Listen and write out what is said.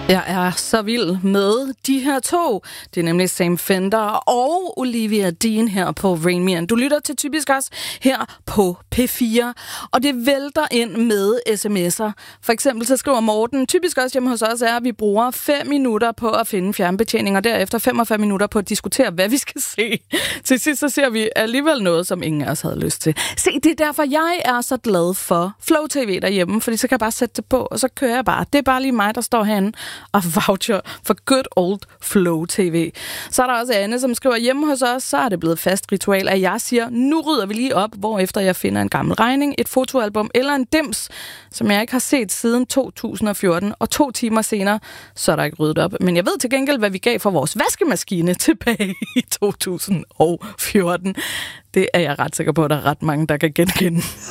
Jeg er så vild med de her to. Det er nemlig Sam Fender og Olivia Dean her på Rain Me. Du lytter til Typisk Os her på P4, og det vælter ind med sms'er. For eksempel så skriver Morten, typisk også hjemme hos os er, at vi bruger 5 minutter på at finde fjernbetjening, og derefter 45 minutter på at diskutere, hvad vi skal se. Til sidst så ser vi alligevel noget, som ingen af os havde lyst til. Se, det er derfor, jeg er så glad for Flow TV derhjemme, fordi så kan jeg bare sætte det på, og så kører jeg bare. Det er bare lige mig, der står herinde og voucher for good old Flow TV. Så er der også Anne, som skriver, hjemme hos os, så er det blevet fast ritual, at jeg siger, nu rydder vi lige op, hvorefter jeg finder en gammel regning, et fotoalbum eller en dims, som jeg ikke har set siden 2014, og 2 timer senere, så er der ikke ryddet op. Men jeg ved til gengæld, hvad vi gav for vores vaskemaskine tilbage i 2014. Det er jeg ret sikker på, at der er ret mange, der kan genkende.